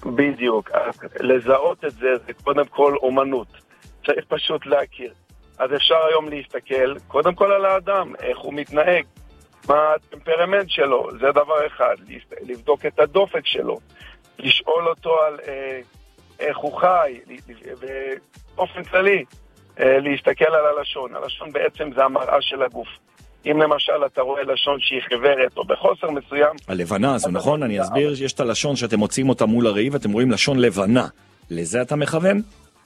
בדיוק. לזהות את זה, זה קודם כל אומנות. צריך פשוט להכיר. אז אפשר היום להסתכל, קודם כל על האדם, איך הוא מתנהג, מה הטמפרמנט שלו, זה דבר אחד. לבדוק את הדופק שלו, לשאול אותו על איך הוא חי, ובאופן כללי, להסתכל על הלשון. הלשון בעצם זה המראה של הגוף. אם למשל אתה רואה לשון שהיא חברת או בחוסר מסוים... הלבנה הזו, נכון? אני אסביר, יש את הלשון שאתם מוצאים אותה מול הראי ואתם רואים לשון לבנה. לזה אתה מכוון?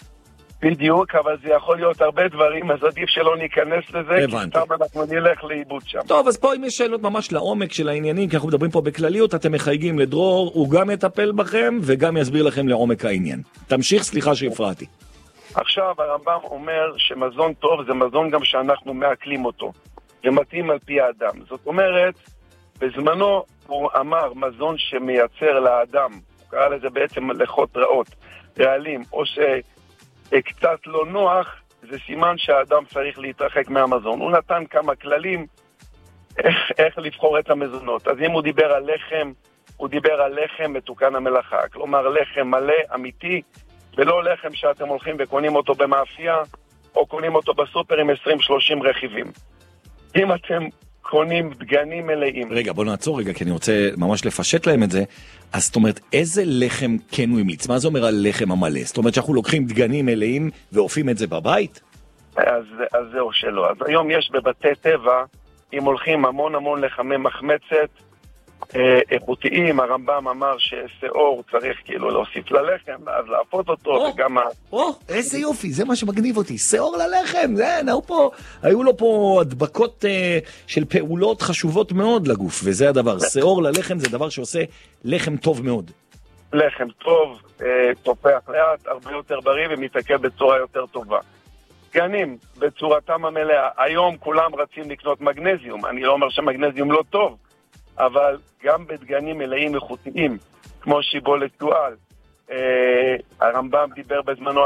בדיוק, אבל זה יכול להיות הרבה דברים, אז עדיף שלא ניכנס לזה, הבנתי. כי אנחנו נלך לאיבוד שם. טוב, אז פה אם יש שאלות ממש לעומק של העניינים, כי אנחנו מדברים פה בכלליות, אתם מחייגים לדרור, הוא גם יטפל בכם וגם יסביר לכם לעומק העניין. תמשיך, סליחה שהפרעתי. עכשיו הרמב"ם אומר שמזון טוב זה מזון גם שאנחנו מעכלים אותו. זה מתאים על פי האדם. זאת אומרת, בזמנו הוא אמר מזון שמייצר לאדם, הוא קרא לזה בעצם מלאכות רעות, רעלים, או שקצת לא נוח, זה סימן שהאדם צריך להתרחק מהמזון. הוא נתן כמה כללים איך לבחור את המזונות. אז אם הוא דיבר על לחם, הוא דיבר על לחם מתוקן המלאכה. כלומר לחם מלא, אמיתי, ולא לחם שאתם הולכים וקונים אותו במאפייה, או קונים אותו בסופר עם 20-30 רכיבים. אם אתם קונים דגנים מלאים... רגע, בוא נעצור רגע, כי אני רוצה ממש לפשט להם את זה. אז זאת אומרת, איזה לחם כן הוא המליץ? מה זה אומר על לחם המלא? זאת אומרת שאנחנו לוקחים דגנים מלאים ואופים את זה בבית? אז זהו שלא. אז היום יש בבתי טבע, אם הולכים המון לחמי מחמצת, איכותיים, הרמב"ם אמר ששאור צריך כאילו להוסיף ללחם, אז להפות אותו, וגם... איזה יופי, זה מה שמגניב אותי, שאור ללחם, היו לו פה הדבקות של פעולות חשובות מאוד לגוף, וזה הדבר, שאור ללחם זה דבר שעושה לחם טוב מאוד. לחם טוב, תופח לאט, הרבה יותר בריא ומתעכל בצורה יותר טובה. דגנים, בצורתם המלאה, היום כולם רצים לקנות מגנזיום, אני לא אומר שמגנזיום לא טוב, אבל גם בדגנים מלאים איכותיים, כמו שיבולת דואל. הרמב"ם דיבר בזמנו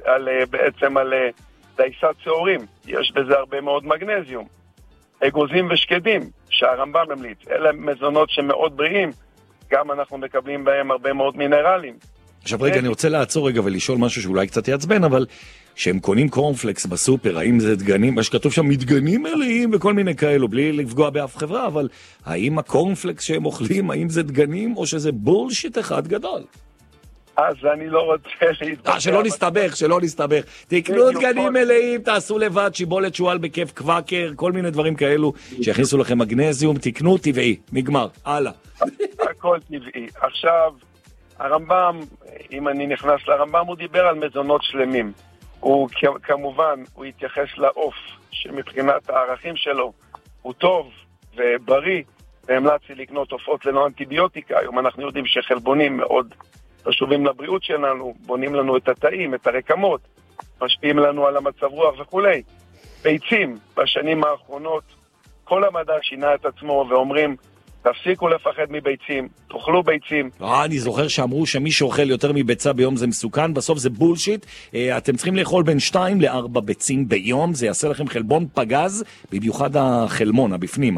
בעצם על דייסת צהורים, יש בזה הרבה מאוד מגנזיום. אגוזים ושקדים, שהרמב"ם המליץ, אלה מזונות שמאוד בריאים, גם אנחנו מקבלים בהם הרבה מאוד מינרלים. עכשיו רגע, אני רוצה לעצור רגע ולשאול משהו שאולי קצת יעצבן, אבל שהם קונים קורנפלקס בסופר, האם זה דגנים, מה שכתוב שם מדגנים מלאים וכל מיני כאלו, בלי לפגוע באף חברה, אבל האם הקורנפלקס שהם אוכלים, האם זה דגנים או שזה בולשיט אחד גדול? אז אני לא רוצה להתבקר. שלא נסתבך. תקנו דגנים מלאים, תעשו לבד, שיבולת שואל בכיף קוואקר, כל מיני דברים כאלו, שיכניסו לכם מגנזיום, תקנו טבעי, נגמר, הלאה. הכל טבעי. עכשיו, הרמב"ם, אם אני נכנס לרמב"ם, הוא דיבר על מזונות שלמים. הוא כמובן, הוא התייחס לעוף, שמבחינת הערכים שלו הוא טוב ובריא, והמלץ לי לקנות עופות ללא אנטיביוטיקה. היום אנחנו יודעים שחלבונים מאוד חשובים לבריאות שלנו, בונים לנו את התאים, את הרקמות, משפיעים לנו על המצב רוח וכו'. ביצים, בשנים האחרונות, כל המדע שינה את עצמו ואומרים, תפסיקו לפחד מביצים, תאכלו ביצים. אני זוכר שאמרו שמי שאוכל יותר מביצה ביום זה מסוכן, בסוף זה בולשיט. אתם צריכים לאכול בין 2 ל-4 ביצים ביום, זה יעשה לכם חלבון פגז, במיוחד החלמון, הבפנים.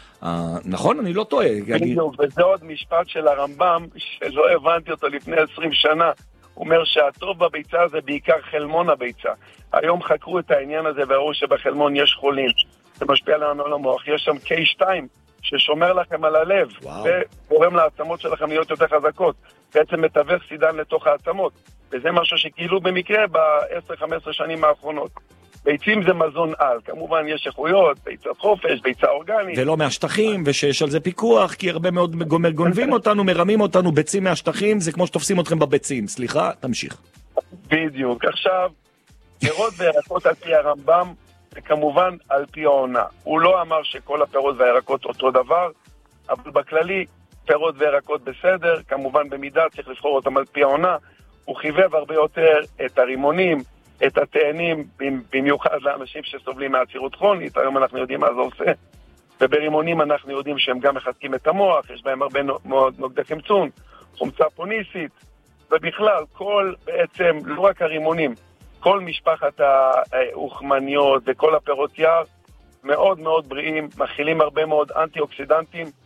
נכון? אני לא טועה. בדיוק, וזה עוד משפט של הרמב"ם, שלא הבנתי אותו לפני 20 שנה. הוא אומר שהטוב בביצה זה בעיקר חלמון הביצה. היום חקרו את העניין הזה והראו שבחלמון יש חולין. זה משפיע לנו על המוח. יש שם K2 ששומר לכם על הלב, וגורם לעצמות שלכם להיות יותר חזקות. בעצם מתווך סידן לתוך העצמות. וזה משהו שכאילו במקרה ב-10-15 שנים האחרונות. ביצים זה מזון על. כמובן יש איכויות, ביצת חופש, ביצה אורגנית. ולא מהשטחים, ושיש על זה פיקוח, כי הרבה מאוד גונבים אותנו, מרמים אותנו, ביצים מהשטחים, זה כמו שתופסים אתכם בביצים. סליחה, תמשיך. בדיוק. עכשיו, פירות וירקות על פי הרמב"ם, וכמובן על פי העונה. הוא לא אמר שכל הפירות והירקות אותו דבר, אבל בכללי פירות וירקות בסדר, כמובן במידה צריך לבחור אותם על פי העונה. הוא חיבב הרבה יותר את הרימונים, את התאנים, במיוחד לאנשים שסובלים מעצירות כרונית, היום אנחנו יודעים מה זה עושה. וברימונים אנחנו יודעים שהם גם מחזקים את המוח, יש בהם הרבה מאוד נוגדי חמצון, חומצה פוניסית, ובכלל כל בעצם, לא רק הרימונים, כל משפחת האוכמניות וכל הפירות יער מאוד מאוד בריאים, מכילים הרבה מאוד אנטי-אוקסידנטים,